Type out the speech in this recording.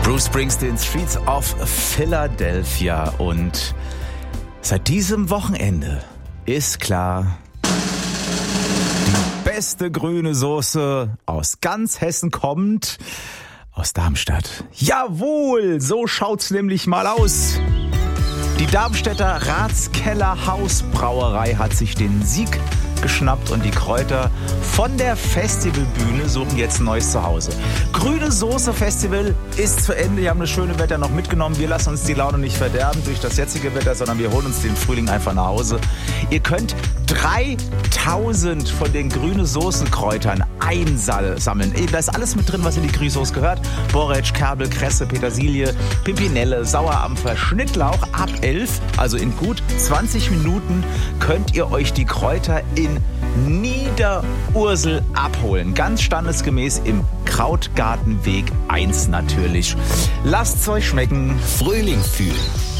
Bruce Springsteen, Streets of Philadelphia. Und seit diesem Wochenende ist klar, die beste grüne Soße aus ganz Hessen kommt aus Darmstadt. Jawohl, so schaut's nämlich mal aus. Die Darmstädter Ratskeller Hausbrauerei hat sich den Sieg geschnappt und die Kräuter von der Festivalbühne suchen jetzt ein neues Zuhause. Grüne Soße Festival ist zu Ende. Wir haben das schöne Wetter noch mitgenommen. Wir lassen uns die Laune nicht verderben durch das jetzige Wetter, sondern wir holen uns den Frühling einfach nach Hause. Ihr könnt 3000 von den grüne Soßenkräutern einsammeln. Da ist alles mit drin, was in die Grüßsoße gehört. Borretsch, Kerbel, Kresse, Petersilie, Pimpinelle, Sauerampfer, Schnittlauch. Ab 11, also in gut 20 Minuten, könnt ihr euch die Kräuter in Niederursel abholen. Ganz standesgemäß im Krautgartenweg 1 natürlich. Lasst's euch schmecken. Frühling fühlen.